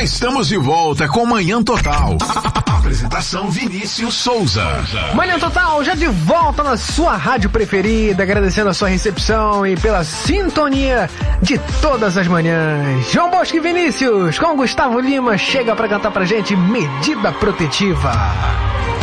estamos de volta com Manhã Total. Apresentação Vinícius Souza. Manhã Total, já de volta na sua rádio preferida, agradecendo a sua recepção e pela sintonia de todas as manhãs. João Bosco e Vinícius, com Gustavo Lima, chega pra cantar pra gente Medida Protetiva.